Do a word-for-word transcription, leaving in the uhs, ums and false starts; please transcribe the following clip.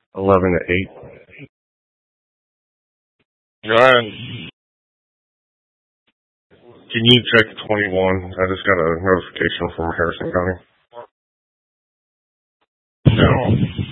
eleven to eight. Ryan, can you check twenty-one? I just got a notification from Harrison County. No.